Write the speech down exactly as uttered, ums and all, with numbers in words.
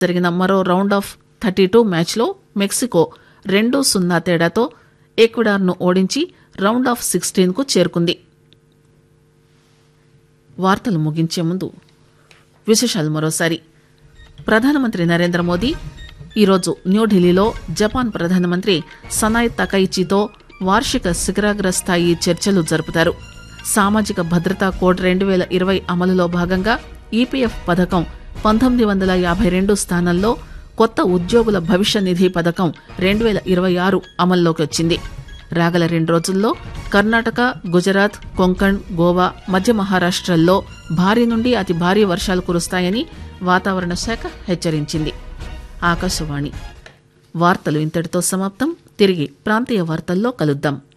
జరిగిన మరో round of thirty two మ్యాచ్లో మెక్సికో రెండు సున్నా తేడాతో ఈక్వెడార్ను ఓడించి రౌండ్ ఆఫ్ సిక్స్టీన్ కు చేరుకుంది. వార్తలు ముగించే ముందు విశేషాలు మరోసారి. ప్రధానమంత్రి నరేంద్ర మోదీ ఈరోజు న్యూఢిల్లీలో జపాన్ ప్రధానమంత్రి సనాయ్ తకైచితో వార్షిక శిఖరాగ్ర స్థాయి చర్చలు జరుపుతారు. సామాజిక భద్రతా కోడ్ రెండు వేల ఇరవై అమలులో భాగంగా ఈపీఎఫ్ పథకం పంతొమ్మిది వందల యాభై రెండు స్థానంలో కొత్త ఉద్యోగుల భవిష్య నిధి పథకం రెండు వేల ఇరవై ఆరు అమల్లోకి వచ్చింది. రాగల రెండు రోజుల్లో కర్ణాటక, గుజరాత్, కొంకణ్, గోవా, మధ్య మహారాష్ట్రల్లో భారీ నుండి అతి భారీ వర్షాలు కురుస్తాయని వాతావరణ శాఖ హెచ్చరించింది. ఆకాశవాణి వార్తలు ఇంతటితో సమాప్తం. తిరిగి ప్రాంతీయ వార్తల్లో కలుద్దాం.